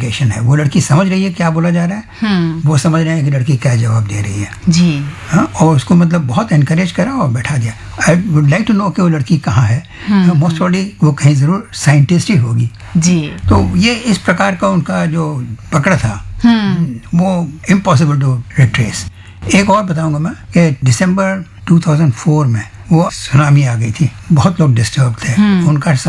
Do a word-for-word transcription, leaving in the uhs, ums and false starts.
Communication है, वो लड़की समझ रही है क्या बोला जा रहा है, वो समझ रहे हैं कि लड़की क्या जवाब दे रही है जी। हाँ, और उसको मतलब बहुत एनकरेज करा और बैठा दिया। I would like to know कि वो लड़की कहाँ है, मोस्ट प्रॉब्ली वो कहीं जरूर साइंटिस्ट ही होगी जी। तो ये इस प्रकार का उनका जो पकड़ था वो इम्पॉसिबल टू रिट्रेस। एक और बताऊंगा मैं कि दिसंबर दो हज़ार चार में वो सुनामी आ गई थी, बहुत लोग डिस्टर्ब थे, उनका